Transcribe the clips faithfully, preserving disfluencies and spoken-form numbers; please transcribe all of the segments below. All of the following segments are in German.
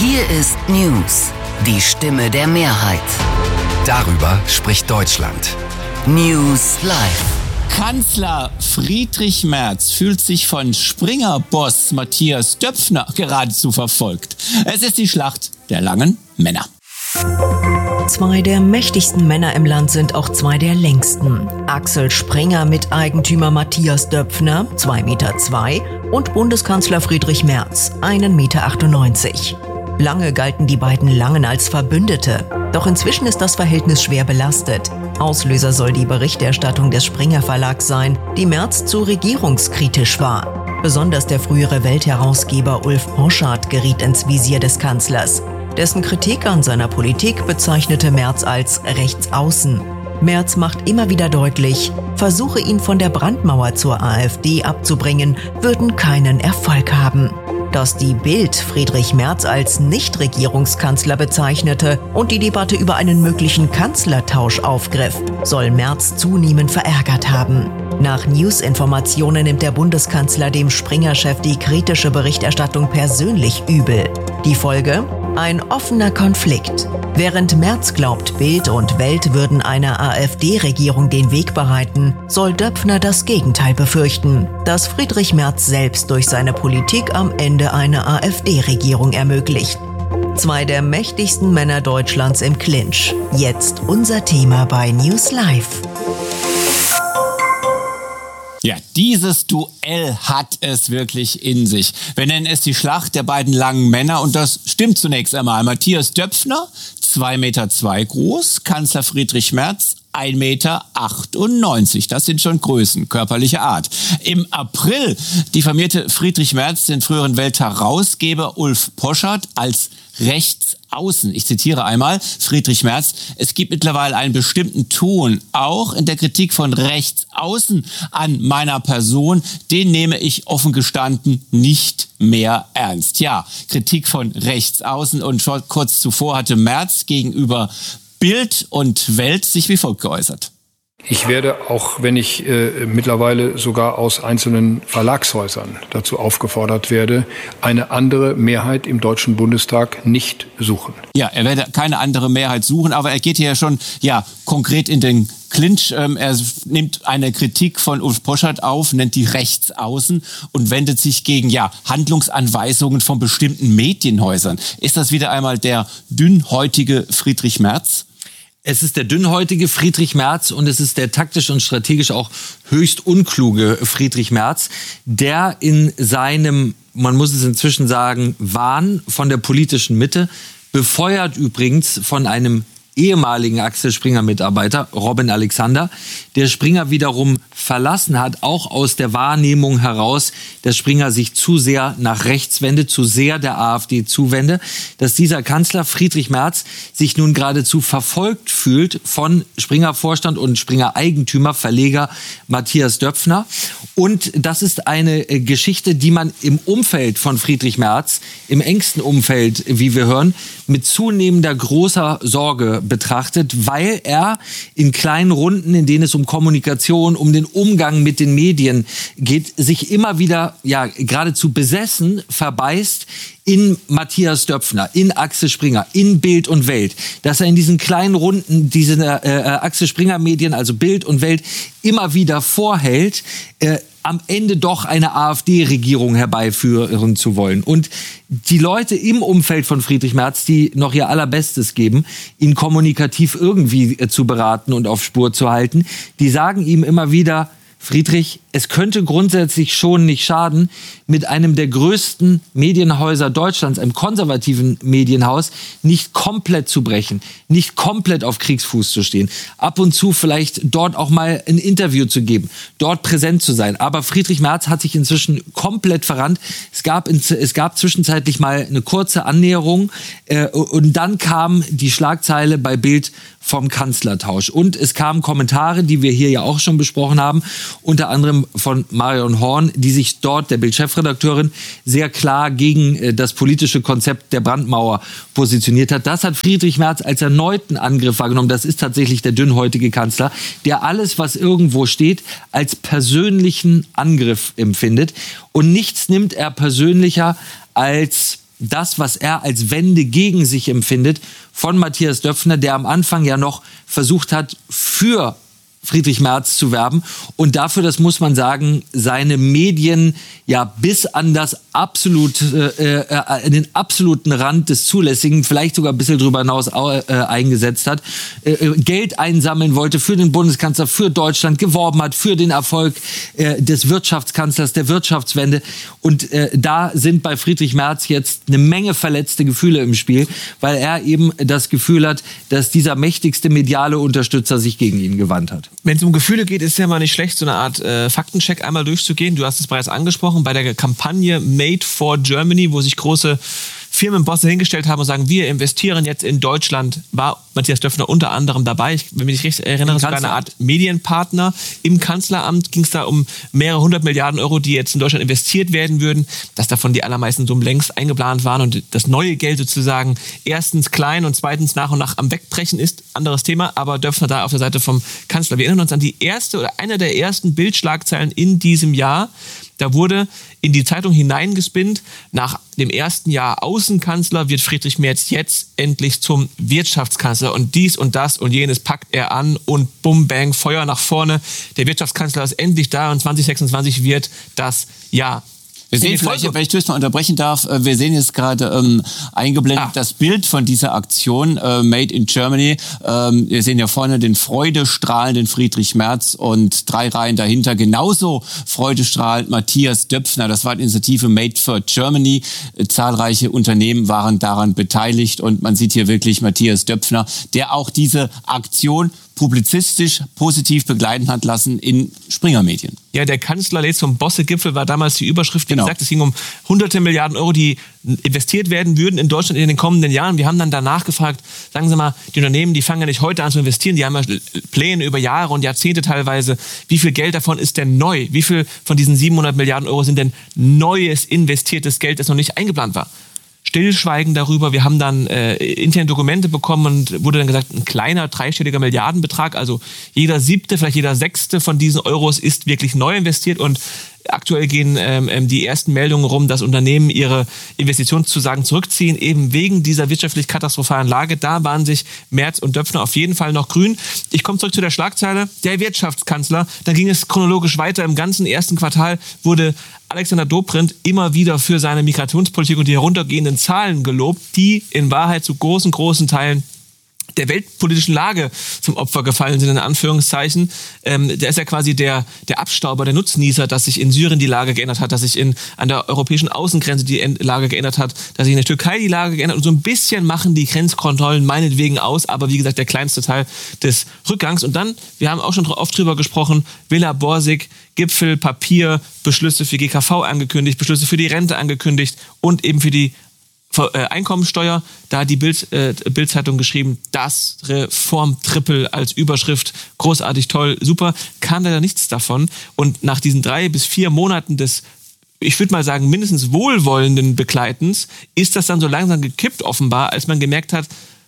Hier ist News, die Stimme der Mehrheit. Darüber spricht Deutschland. News Live. Kanzler Friedrich Merz fühlt sich von Springer-Boss Matthias Döpfner geradezu verfolgt. Es ist die Schlacht der langen Männer. Zwei der mächtigsten Männer im Land sind auch zwei der längsten. Axel Springer mit Eigentümer Matthias Döpfner, zwei Meter zwei, und Bundeskanzler Friedrich Merz, ein Meter achtundneunzig. Lange galten die beiden Langen als Verbündete. Doch inzwischen ist das Verhältnis schwer belastet. Auslöser soll die Berichterstattung des Springer Verlags sein, die Merz zu regierungskritisch war. Besonders der frühere Weltherausgeber Ulf Poschardt geriet ins Visier des Kanzlers. Dessen Kritik an seiner Politik bezeichnete Merz als rechtsaußen. Merz macht immer wieder deutlich, Versuche, ihn von der Brandmauer zur AfD abzubringen, würden keinen Erfolg haben. Dass die Bild Friedrich Merz als Nicht-Regierungskanzler bezeichnete und die Debatte über einen möglichen Kanzlertausch aufgriff, soll Merz zunehmend verärgert haben. Nach News-Informationen nimmt der Bundeskanzler dem Springer-Chef die kritische Berichterstattung persönlich übel. Die Folge? Ein offener Konflikt. Während Merz glaubt, Bild und Welt würden einer AfD-Regierung den Weg bereiten, soll Döpfner das Gegenteil befürchten, dass Friedrich Merz selbst durch seine Politik am Ende eine AfD-Regierung ermöglicht. Zwei der mächtigsten Männer Deutschlands im Clinch. Jetzt unser Thema bei News Live. Ja, dieses Duell hat es wirklich in sich. Wir nennen es die Schlacht der beiden langen Männer und das stimmt zunächst einmal. Matthias Döpfner, zwei Meter zwei groß, Kanzler Friedrich Merz, ein Meter achtundneunzig. Das sind schon Größen körperlicher Art. Im April diffamierte Friedrich Merz den früheren Weltherausgeber Ulf Poschardt als rechtsaußen. Ich zitiere einmal Friedrich Merz: Es gibt mittlerweile einen bestimmten Ton, auch in der Kritik von rechtsaußen an meiner Person. Den nehme ich offen gestanden nicht mehr ernst. Ja, Kritik von rechtsaußen, und schon kurz zuvor hatte Merz gegenüber Bild und Welt sich wie folgt geäußert. Ich werde, auch wenn ich äh, mittlerweile sogar aus einzelnen Verlagshäusern dazu aufgefordert werde, eine andere Mehrheit im Deutschen Bundestag nicht suchen. Ja, er werde keine andere Mehrheit suchen, aber er geht hier ja schon ja konkret in den Clinch. Ähm, er nimmt eine Kritik von Ulf Poschardt auf, nennt die rechtsaußen und wendet sich gegen ja Handlungsanweisungen von bestimmten Medienhäusern. Ist das wieder einmal der dünnhäutige Friedrich Merz? Es ist der dünnhäutige Friedrich Merz und es ist der taktisch und strategisch auch höchst unkluge Friedrich Merz, der in seinem, man muss es inzwischen sagen, Wahn von der politischen Mitte, befeuert übrigens von einem ehemaligen Axel Springer-Mitarbeiter, Robin Alexander, der Springer wiederum verlassen hat, auch aus der Wahrnehmung heraus, dass Springer sich zu sehr nach rechts wendet, zu sehr der AfD zuwende, dass dieser Kanzler Friedrich Merz sich nun geradezu verfolgt fühlt von Springer-Vorstand und Springer-Eigentümer, Verleger Matthias Döpfner. Und das ist eine Geschichte, die man im Umfeld von Friedrich Merz, im engsten Umfeld, wie wir hören, mit zunehmender großer Sorge betrachtet, weil er in kleinen Runden, in denen es um Kommunikation, um den Umgang mit den Medien geht, sich immer wieder ja geradezu besessen verbeißt in Matthias Döpfner, in Axel Springer, in Bild und Welt. Dass er in diesen kleinen Runden diese äh, Axel Springer Medien, also Bild und Welt, immer wieder vorhält, äh, am Ende doch eine AfD-Regierung herbeiführen zu wollen. Und die Leute im Umfeld von Friedrich Merz, die noch ihr Allerbestes geben, ihn kommunikativ irgendwie äh, zu beraten und auf Spur zu halten, die sagen ihm immer wieder: Friedrich, es könnte grundsätzlich schon nicht schaden, mit einem der größten Medienhäuser Deutschlands, einem konservativen Medienhaus, nicht komplett zu brechen, nicht komplett auf Kriegsfuß zu stehen. Ab und zu vielleicht dort auch mal ein Interview zu geben, dort präsent zu sein. Aber Friedrich Merz hat sich inzwischen komplett verrannt. Es gab, in, es gab zwischenzeitlich mal eine kurze Annäherung äh, und dann kam die Schlagzeile bei Bild vom Kanzlertausch. Und es kamen Kommentare, die wir hier ja auch schon besprochen haben, unter anderem von Marion Horn, die sich dort, der Bild-Chefredakteurin, sehr klar gegen äh, das politische Konzept der Brandmauer positioniert hat. Das hat Friedrich Merz als erneuten Angriff wahrgenommen. Das ist tatsächlich der dünnhäutige Kanzler, der alles, was irgendwo steht, als persönlichen Angriff empfindet. Und nichts nimmt er persönlicher als das, was er als Wende gegen sich empfindet, von Matthias Döpfner, der am Anfang ja noch versucht hat, für Friedrich Merz zu werben und dafür, das muss man sagen, seine Medien ja bis an das absolut, äh, äh, den absoluten Rand des Zulässigen, vielleicht sogar ein bisschen drüber hinaus äh, eingesetzt hat, äh, Geld einsammeln wollte für den Bundeskanzler, für Deutschland, geworben hat, für den Erfolg äh, des Wirtschaftskanzlers, der Wirtschaftswende. Und äh, da sind bei Friedrich Merz jetzt eine Menge verletzte Gefühle im Spiel, weil er eben das Gefühl hat, dass dieser mächtigste mediale Unterstützer sich gegen ihn gewandt hat. Wenn es um Gefühle geht, ist es ja mal nicht schlecht, so eine Art äh, Faktencheck einmal durchzugehen. Du hast es bereits angesprochen, bei der Kampagne Made for Germany, wo sich große Firmenbosse hingestellt haben und sagen, wir investieren jetzt in Deutschland, war Matthias Döpfner unter anderem dabei. Ich, wenn mich richtig erinnere, sogar eine Art Medienpartner. Im Kanzleramt ging es da um mehrere hundert Milliarden Euro, die jetzt in Deutschland investiert werden würden, dass davon die allermeisten Summen längst eingeplant waren und das neue Geld sozusagen erstens klein und zweitens nach und nach am Wegbrechen ist. Anderes Thema, aber Döpfner da auf der Seite vom Kanzler. Wir erinnern uns an die erste oder eine der ersten Bildschlagzeilen in diesem Jahr. Da wurde in die Zeitung hineingespinnt, nach dem ersten Jahr Außenkanzler wird Friedrich Merz jetzt endlich zum Wirtschaftskanzler und dies und das und jenes packt er an und bum, bang, Feuer nach vorne. Der Wirtschaftskanzler ist endlich da und zwanzig sechsundzwanzig wird das Jahr. Wir sehen vielleicht, wenn ich das mal unterbrechen darf, wir sehen jetzt gerade ähm, eingeblendet ah. das Bild von dieser Aktion äh, Made in Germany. Ähm, wir sehen ja vorne den freudestrahlenden Friedrich Merz und drei Reihen dahinter genauso freudestrahlend Matthias Döpfner. Das war die Initiative Made for Germany. Äh, zahlreiche Unternehmen waren daran beteiligt und man sieht hier wirklich Matthias Döpfner, der auch diese Aktion publizistisch positiv begleiten hat lassen in Springer-Medien. Ja, der Kanzler lädt zum Bosse-Gipfel, war damals die Überschrift. Wie genau. gesagt, es ging um hunderte Milliarden Euro, die investiert werden würden in Deutschland in den kommenden Jahren. Wir haben dann danach gefragt, sagen Sie mal, die Unternehmen, die fangen ja nicht heute an zu investieren, die haben ja Pläne über Jahre und Jahrzehnte teilweise. Wie viel Geld davon ist denn neu? Wie viel von diesen siebenhundert Milliarden Euro sind denn neues investiertes Geld, das noch nicht eingeplant war? Stillschweigen darüber. Wir haben dann äh, interne Dokumente bekommen und wurde dann gesagt, ein kleiner dreistelliger Milliardenbetrag, also jeder siebte, vielleicht jeder sechste von diesen Euros ist wirklich neu investiert und aktuell gehen ähm, die ersten Meldungen rum, dass Unternehmen ihre Investitionszusagen zurückziehen, eben wegen dieser wirtschaftlich katastrophalen Lage. Da waren sich Merz und Döpfner auf jeden Fall noch grün. Ich komme zurück zu der Schlagzeile, der Wirtschaftskanzler. Dann ging es chronologisch weiter. Im ganzen ersten Quartal wurde Alexander Dobrindt immer wieder für seine Migrationspolitik und die heruntergehenden Zahlen gelobt, die in Wahrheit zu großen, großen Teilen der weltpolitischen Lage zum Opfer gefallen sind, in Anführungszeichen. Ähm, der ist ja quasi der, der Abstauber, der Nutznießer, dass sich in Syrien die Lage geändert hat, dass sich in, an der europäischen Außengrenze die Lage geändert hat, dass sich in der Türkei die Lage geändert hat. Und so ein bisschen machen die Grenzkontrollen meinetwegen aus, aber wie gesagt, der kleinste Teil des Rückgangs. Und dann, wir haben auch schon oft drüber gesprochen, Villa Borsig, Gipfel, Papier, Beschlüsse für G K V angekündigt, Beschlüsse für die Rente angekündigt und eben für die Einkommensteuer, da hat die Bild, äh, Bild-Zeitung geschrieben, das Reformtrippel als Überschrift, großartig, toll, super, kam leider nichts davon. Und nach diesen drei bis vier Monaten des, ich würde mal sagen, mindestens wohlwollenden Begleitens, ist das dann so langsam gekippt offenbar, als man gemerkt hat,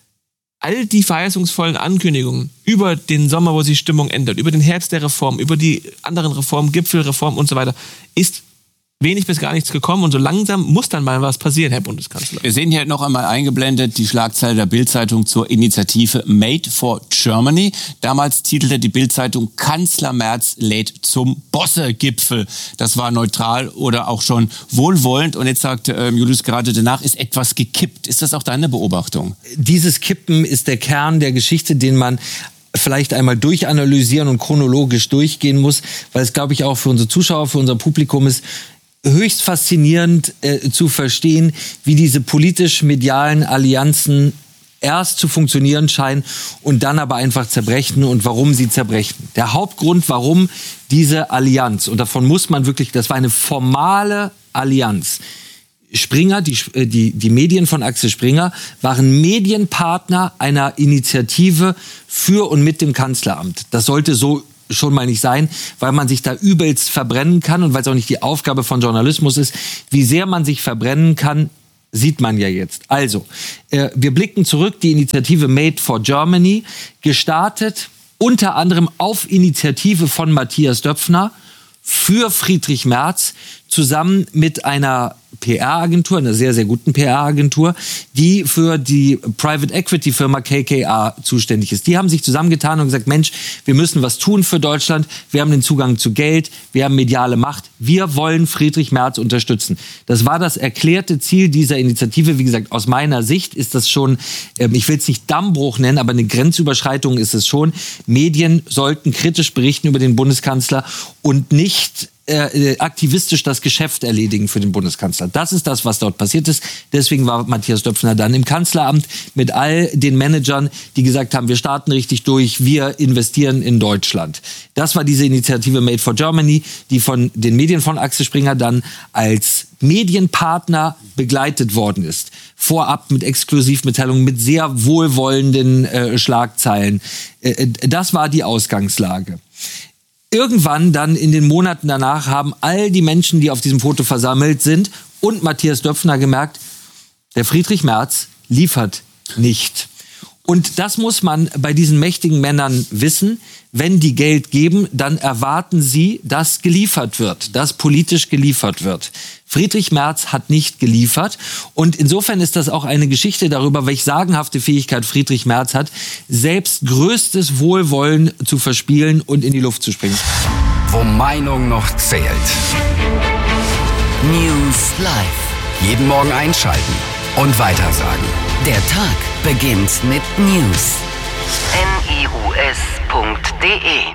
all die verheißungsvollen Ankündigungen über den Sommer, wo sich Stimmung ändert, über den Herbst der Reform, über die anderen Reformen, Gipfelreform und so weiter, ist wenig bis gar nichts gekommen und so langsam muss dann mal was passieren, Herr Bundeskanzler. Wir sehen hier noch einmal eingeblendet die Schlagzeile der Bild-Zeitung zur Initiative Made for Germany. Damals titelte die Bild-Zeitung Kanzler Merz lädt zum Bosse-Gipfel. Das war neutral oder auch schon wohlwollend und jetzt sagte äh, Julius gerade danach, ist etwas gekippt. Ist das auch deine Beobachtung? Dieses Kippen ist der Kern der Geschichte, den man vielleicht einmal durchanalysieren und chronologisch durchgehen muss, weil es, glaube ich, auch für unsere Zuschauer, für unser Publikum ist, höchst faszinierend äh, zu verstehen, wie diese politisch-medialen Allianzen erst zu funktionieren scheinen und dann aber einfach zerbrechen und warum sie zerbrechen. Der Hauptgrund, warum diese Allianz, und davon muss man wirklich, das war eine formale Allianz. Springer, die, die, die Medien von Axel Springer, waren Medienpartner einer Initiative für und mit dem Kanzleramt. Das sollte so schon mal nicht sein, weil man sich da übelst verbrennen kann und weil es auch nicht die Aufgabe von Journalismus ist. Wie sehr man sich verbrennen kann, sieht man ja jetzt. Also, äh, wir blicken zurück, die Initiative Made for Germany, gestartet unter anderem auf Initiative von Matthias Döpfner für Friedrich Merz zusammen mit einer P R-Agentur, einer sehr, sehr guten P R-Agentur, die für die Private Equity-Firma K K R zuständig ist. Die haben sich zusammengetan und gesagt, Mensch, wir müssen was tun für Deutschland. Wir haben den Zugang zu Geld, wir haben mediale Macht. Wir wollen Friedrich Merz unterstützen. Das war das erklärte Ziel dieser Initiative. Wie gesagt, aus meiner Sicht ist das schon, äh, ich will es nicht Dammbruch nennen, aber eine Grenzüberschreitung ist es schon. Medien sollten kritisch berichten über den Bundeskanzler und nicht Äh, aktivistisch das Geschäft erledigen für den Bundeskanzler. Das ist das, was dort passiert ist. Deswegen war Matthias Döpfner dann im Kanzleramt mit all den Managern, die gesagt haben, wir starten richtig durch, wir investieren in Deutschland. Das war diese Initiative Made for Germany, die von den Medien von Axel Springer dann als Medienpartner begleitet worden ist. Vorab mit Exklusivmitteilungen, mit sehr wohlwollenden äh, Schlagzeilen. Äh, das war die Ausgangslage. Irgendwann dann in den Monaten danach haben all die Menschen, die auf diesem Foto versammelt sind, und Matthias Döpfner gemerkt, der Friedrich Merz liefert nicht. Und das muss man bei diesen mächtigen Männern wissen. Wenn die Geld geben, dann erwarten sie, dass geliefert wird, dass politisch geliefert wird. Friedrich Merz hat nicht geliefert. Und insofern ist das auch eine Geschichte darüber, welche sagenhafte Fähigkeit Friedrich Merz hat, selbst größtes Wohlwollen zu verspielen und in die Luft zu springen. Wo Meinung noch zählt. News Live. Jeden Morgen einschalten und weitersagen. Der Tag beginnt mit News. N I U S punkt D E